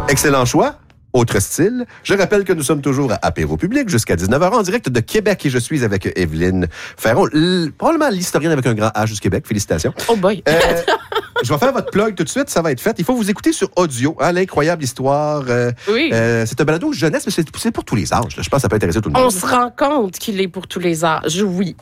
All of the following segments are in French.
Excellent choix. Autre style. Je rappelle que nous sommes toujours à Apéro Public jusqu'à 19h en direct de Québec et je suis avec Evelyne Ferron, probablement l'historienne avec un grand H du Québec. Félicitations. Oh boy! Je vais faire votre plug tout de suite, ça va être fait. Il faut vous écouter sur audio, hein, l'incroyable histoire. Oui. C'est un balado jeunesse, mais c'est pour tous les âges. Là. Je pense que ça peut intéresser tout le monde. On se rend compte qu'il est pour tous les âges, oui.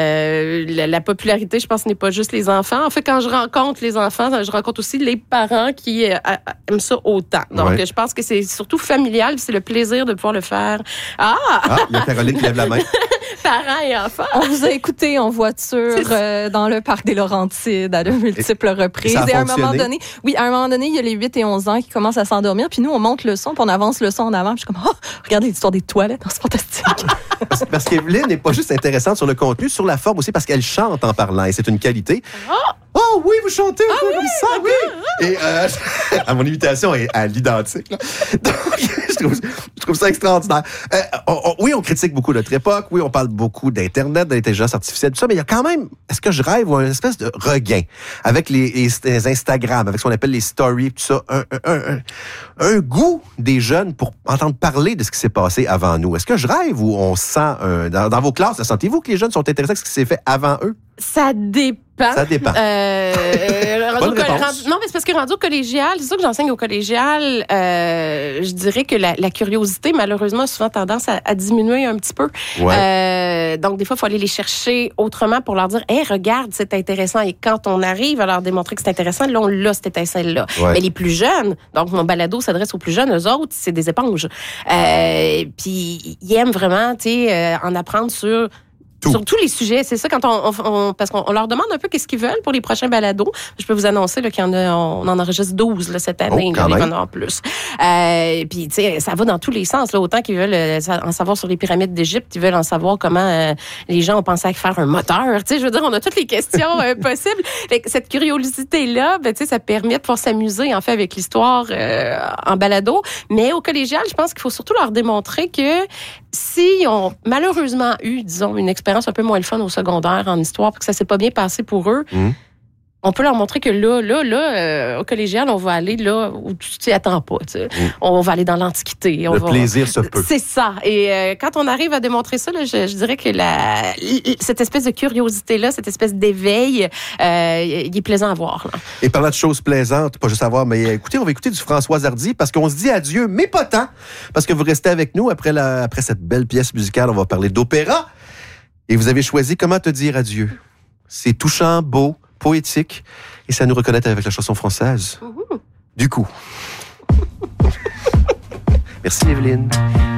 La popularité, je pense, n'est pas juste les enfants. En fait, quand je rencontre les enfants, je rencontre aussi les parents qui aiment ça autant. Donc, je pense que c'est surtout familial, c'est le plaisir de pouvoir le faire. Ah, il y a Caroline qui lève la main. Parents et enfants. On vous a écouté en voiture dans le parc des Laurentides à de multiples reprises. Et à un moment donné, il y a les 8 et 11 ans qui commencent à s'endormir. Puis nous, on monte le son, puis on avance le son en avant. Puis je suis comme, regardez l'histoire des toilettes, c'est fantastique. Parce qu'Evelyne n'est pas juste intéressante sur le contenu, sur la forme aussi, parce qu'elle chante en parlant. Et c'est une qualité. Oh oui, vous chantez un peu comme ça, oui. Et mon imitation est à l'identique. Là. Donc, je trouve ça extraordinaire. Oui, on critique beaucoup notre époque. Oui, on parle beaucoup d'Internet, d'intelligence artificielle, tout ça. Mais il y a quand même, est-ce que je rêve ou une espèce de regain avec les Instagram, avec ce qu'on appelle les stories, tout ça, un goût des jeunes pour entendre parler de ce qui s'est passé avant nous. Est-ce que je rêve ou on sent, dans vos classes, sentez-vous que les jeunes sont intéressés à ce qui s'est fait avant eux? Ça dépend. Ça dépend. Non, mais c'est parce que rendu au collégial, c'est ça que j'enseigne au collégial, je dirais que la curiosité, malheureusement, a souvent tendance à diminuer un petit peu. Ouais. Donc, des fois, il faut aller les chercher autrement pour leur dire, hey, regarde, c'est intéressant. Et quand on arrive à leur démontrer que c'est intéressant, là, on l'a, cette étincelle-là. Ouais. Mais les plus jeunes, donc mon balado s'adresse aux plus jeunes, eux autres, c'est des éponges. Puis, ils aiment vraiment, tu sais, en apprendre sur tous les sujets. C'est ça, quand parce qu'on leur demande un peu qu'est-ce qu'ils veulent pour les prochains balados. Je peux vous annoncer là, qu'il y en a, on en enregistre 12 là, cette année. Là, il va en avoir plus. Puis, tu sais, ça va dans tous les sens. Là, autant qu'ils veulent en savoir sur les pyramides d'Égypte, ils veulent en savoir comment les gens ont pensé à faire un moteur. Tu sais, je veux dire, on a toutes les questions possibles. Fait que cette curiosité-là, ben, tu sais, ça permet de pouvoir s'amuser, en fait, avec l'histoire en balado. Mais au collégial, je pense qu'il faut surtout leur démontrer que s'ils ont malheureusement eu, disons, une expérience un peu moins le fun au secondaire en histoire, parce que ça s'est pas bien passé pour eux, on peut leur montrer que là, au collégial, on va aller là où tu t'y attends pas. Tu sais. On va aller dans l'Antiquité. Plaisir se peut. C'est ça. Et quand on arrive à démontrer ça, là, je dirais que cette espèce de curiosité-là, cette espèce d'éveil, il est plaisant à voir. Là. Et parlant de choses plaisantes, pas juste à voir, mais écoutez, on va écouter du François Hardy parce qu'on se dit adieu, mais pas tant, parce que vous restez avec nous après cette belle pièce musicale. On va parler d'opéra. Et vous avez choisi Comment te dire adieu. C'est touchant, beau, poétique, et ça nous reconnaît avec la chanson française. Du coup. Merci, Evelyne.